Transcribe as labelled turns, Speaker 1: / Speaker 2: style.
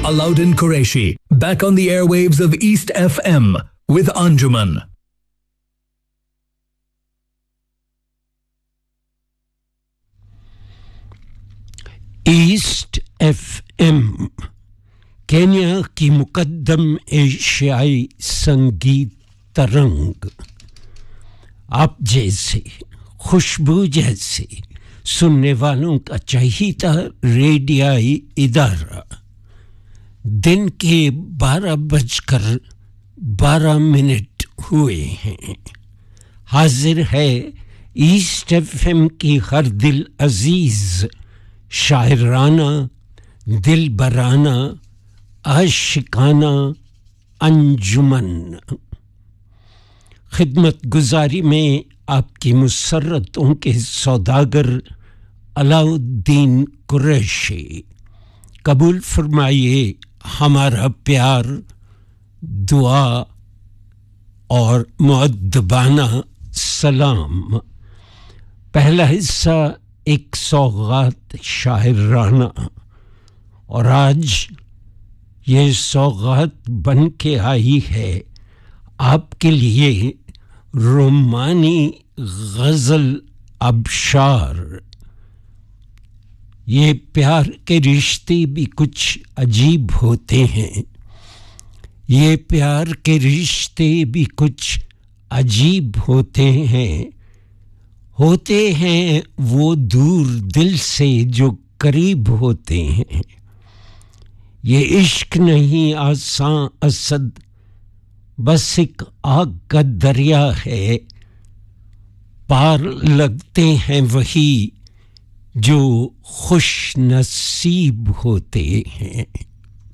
Speaker 1: Alauddin Qureshi, back on the airwaves of East FM with Anjuman.
Speaker 2: East FM Kenya की मुकद्दम एशियाई संगीत तरंग, आप जैसे खुशबू जैसे सुनने वालों का चहीता रेडियाई इदारा। दिन के 12:12 हुए हैं। हाजिर है ईस्ट FM की हर दिल अजीज शायराना, दिलबराना, आशिकाना अंजुमन। खिदमत गुजारी में आपकी मुसर्रतों के सौदागर अलाउद्दीन कुरैशी। कबूल फरमाइए हमारा प्यार, दुआ और मुअद्दबाना सलाम। पहला हिस्सा एक सौगात शायराना, और आज ये सौगात बन के आई है आपके लिए रोमानी गज़ल अबशार। ये प्यार के रिश्ते भी कुछ अजीब होते हैं, ये प्यार के रिश्ते भी कुछ अजीब होते हैं वो दूर दिल से जो करीब होते हैं। ये इश्क नहीं आसान असद, बस एक आग का दरिया है। पार लगते हैं वही जो खुश नसीब होते हैं।